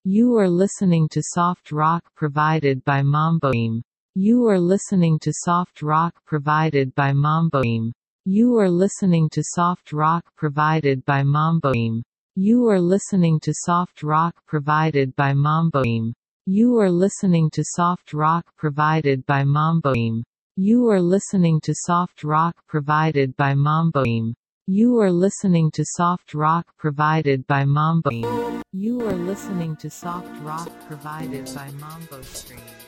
You are listening to soft rock provided by Mamboim. You are listening to soft rock provided by Mamboim. You are listening to soft rock provided by Mamboim. You are listening to soft rock provided by Mamboim. You are listening to soft rock provided by Mamboim. You are listening to soft rock provided by Mamboim. You are listening to soft rock provided by Mamboim. You are listening to soft rock provided by Mambo Stream.